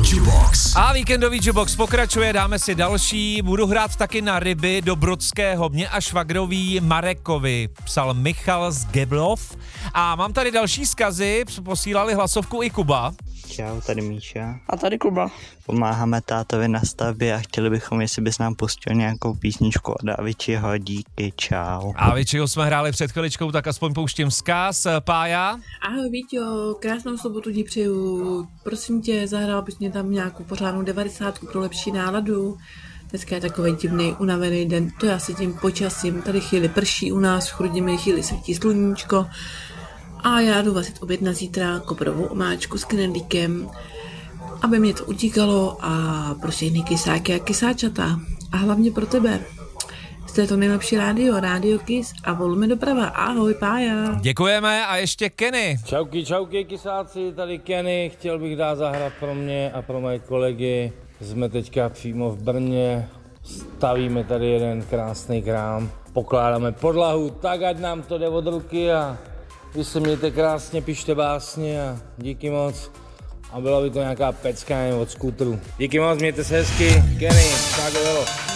Jukebox. A víkendový Jukebox pokračuje, dáme si další. Budu hrát taky na ryby do Brodského. Mě a švagroví Marekovi psal Michal z Geblov. A mám tady další vzkazy, posílali hlasovku i Kuba. Čau, tady Míša. A tady Kuba. Pomáháme tátovi na stavbě a chtěli bychom, jestli bys nám pustil nějakou písničku od Avičiho. Díky, čau. Avičiho jsme hráli před chviličkou, tak aspoň pouštím vzkaz. Pája? Ahoj Víťo, krásnou sobotu ti přeju. Prosím tě, zahrál bys mě tam nějakou pořádnou 90 pro lepší náladu. Dneska je takový divný, unavený den, to já si tím počasím. Tady chvíli prší u nás, v Chrudimi chvíli svítí sluníčko. A já jdu vařit oběd na zítra, koprovou omáčku s knedlíkem, aby mě to utíkalo a pro všechny kysáky a kysáčata. A hlavně pro tebe. Jste to nejlepší rádio Kiss a volme doprava. Ahoj, Pája. Děkujeme a ještě Kenny. Čauky, kysáci, tady Kenny. Chtěl bych dát zahrát pro mě a pro moje kolegy. Jsme teďka přímo v Brně, stavíme tady jeden krásný krám, pokládáme podlahu, tak ať nám to jde od ruky a vy se mějte krásně, pište básně a díky moc. A byla by to nějaká pecka od skútru. Díky moc, mějte se hezky, Kenny, tak bylo.